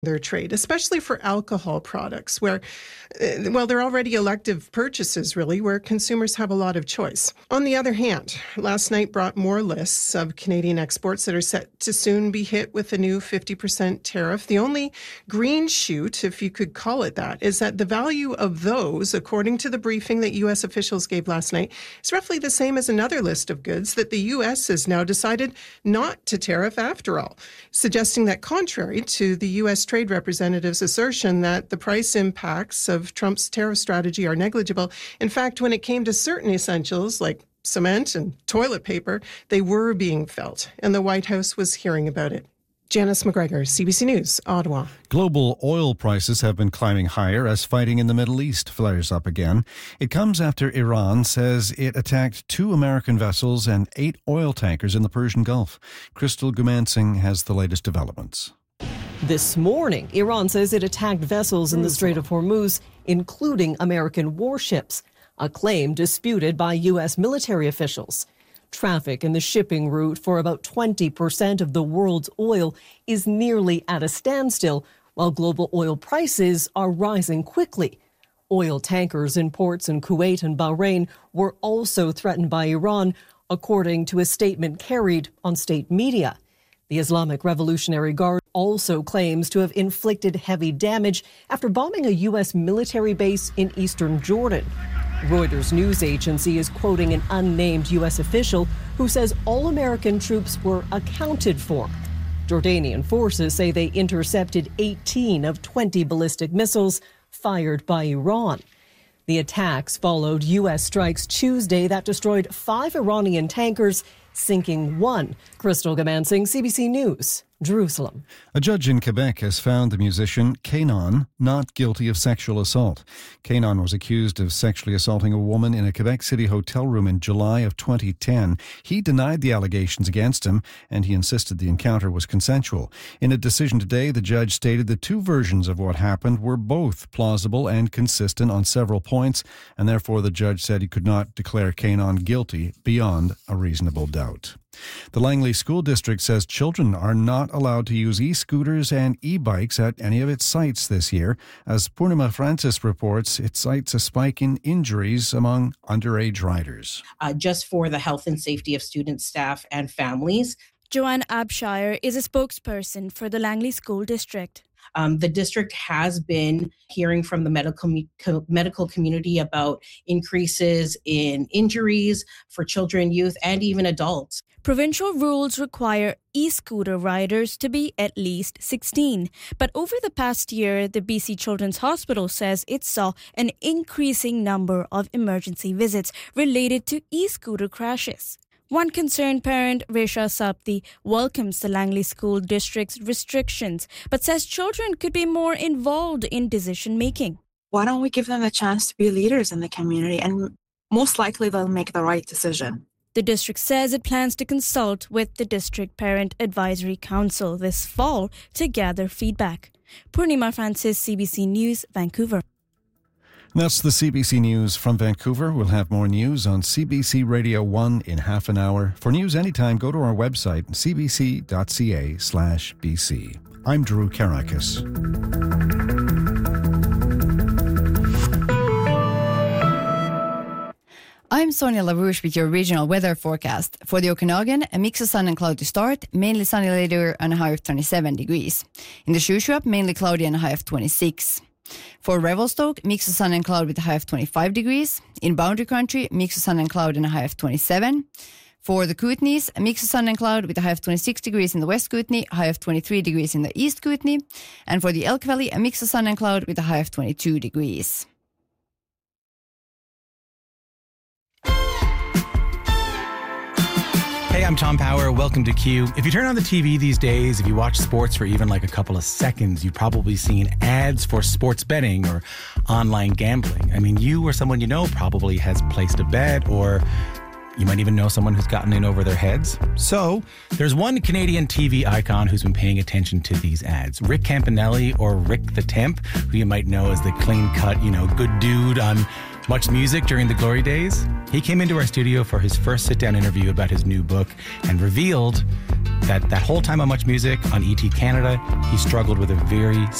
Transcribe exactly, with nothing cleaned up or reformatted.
their trade, especially for alcohol products, where, uh, well, they're already elective purchases, really, where consumers have a lot of choice. On the other hand, last night brought more lists of Canadian exports that are set to soon be hit with a new fifty percent tariff. The only green shoot, if you could call it that, is that the value of those, according to the briefing that U S officials gave last night, is roughly the same as another list of goods that the U S has now decided not to tariff after all, suggesting that contrary to the U S trade representative's assertion that the price impacts of Trump's tariff strategy are negligible. In fact, when it came to certain essentials like cement and toilet paper, they were being felt, and the White House was hearing about it. Janice McGregor, C B C News, Ottawa. Global oil prices have been climbing higher as fighting in the Middle East flares up again. It comes after Iran says it attacked two American vessels and eight oil tankers in the Persian Gulf. Crystal Gumansing has the latest developments. This morning, Iran says it attacked vessels in the Strait of Hormuz, including American warships, a claim disputed by U S military officials. Traffic in the shipping route for about twenty percent of the world's oil is nearly at a standstill, while global oil prices are rising quickly. Oil tankers in ports in Kuwait and Bahrain were also threatened by Iran, according to a statement carried on state media. The Islamic Revolutionary Guard also claims to have inflicted heavy damage after bombing a U S military base in eastern Jordan. Reuters news agency is quoting an unnamed U S official who says all American troops were accounted for. Jordanian forces say they intercepted eighteen of twenty ballistic missiles fired by Iran. The attacks followed U S strikes Tuesday that destroyed five Iranian tankers, sinking one. Crystal Gumansing, C B C News, Jerusalem. A judge in Quebec has found the musician Kanon not guilty of sexual assault. Kanon was accused of sexually assaulting a woman in a Quebec City hotel room in July of twenty ten. He denied the allegations against him, and he insisted the encounter was consensual. In a decision today, the judge stated the two versions of what happened were both plausible and consistent on several points, and therefore the judge said he could not declare Kanon guilty beyond a reasonable doubt. The Langley School District says children are not allowed to use e-scooters and e-bikes at any of its sites this year. As Purnima Francis reports, it cites a spike in injuries among underage riders. Uh, just for the health and safety of students, staff, and families. Joanne Abshire is a spokesperson for the Langley School District. Um, the district has been hearing from the medical co- medical community about increases in injuries for children, youth, and even adults. Provincial rules require e-scooter riders to be at least sixteen. But over the past year, the B C Children's Hospital says it saw an increasing number of emergency visits related to e-scooter crashes. One concerned parent, Resha Sapti, welcomes the Langley School District's restrictions, but says children could be more involved in decision-making. Why don't we give them a chance to be leaders in the community, and most likely they'll make the right decision. The district says it plans to consult with the District Parent Advisory Council this fall to gather feedback. Purnima Francis, C B C News, Vancouver. That's the C B C News from Vancouver. We'll have more news on C B C Radio one in half an hour. For news anytime, go to our website, c b c dot c a slash b c. I'm Drew Karakis. I'm Sonia LaRouche with your regional weather forecast. For the Okanagan, a mix of sun and cloud to start, mainly sunny later and a high of twenty-seven degrees. In the Shuswap, mainly cloudy and a high of twenty-six. For Revelstoke, mix of sun and cloud with a high of twenty-five degrees. In Boundary Country, mix of sun and cloud and a high of twenty-seven. For the Kootenays, a mix of sun and cloud with a high of twenty-six degrees in the West Kootenay, high of twenty-three degrees in the East Kootenay. And for the Elk Valley, a mix of sun and cloud with a high of twenty-two degrees. Hey, I'm Tom Power. Welcome to Q. If you turn on the T V these days, if you watch sports for even like a couple of seconds, you've probably seen ads for sports betting or online gambling. I mean, you or someone you know probably has placed a bet, or you might even know someone who's gotten in over their heads. So there's one Canadian T V icon who's been paying attention to these ads. Rick Campanelli, or Rick the Temp, who you might know as the clean-cut, you know, good dude on Much Music during the glory days. He came into our studio for his first sit-down interview about his new book and revealed that that whole time on Much Music on E T Canada, he struggled with a very